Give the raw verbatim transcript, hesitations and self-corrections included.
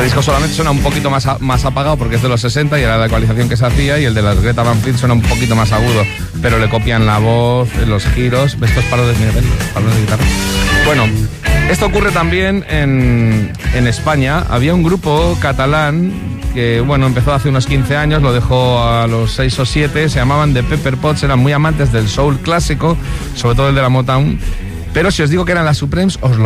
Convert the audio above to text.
Este disco solamente suena un poquito más, a, más apagado porque es de los sesenta y era la ecualización que se hacía, y el de las Greta Van Fleet suena un poquito más agudo, pero le copian la voz, los giros, estos palos de, mira, ven, palos de guitarra. Bueno, esto ocurre también en, en España. Había un grupo catalán que, bueno, empezó hace unos quince años, lo dejó a los seis o siete, se llamaban The Pepper Pots, eran muy amantes del soul clásico, sobre todo el de la Motown, pero si os digo que eran las Supremes, os lo